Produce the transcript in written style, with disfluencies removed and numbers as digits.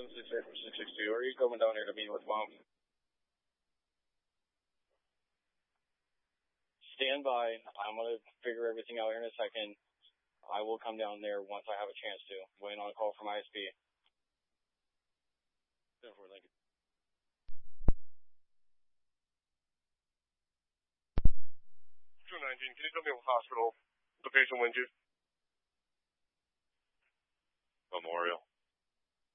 662. Are you coming down here to meet with Mom? Stand by. I'm going to figure everything out here in a second. I will come down there once I have a chance to. Waiting on a call from ISP. 10-4, thank you. 219, can you tell me what hospital the patient went to? Memorial.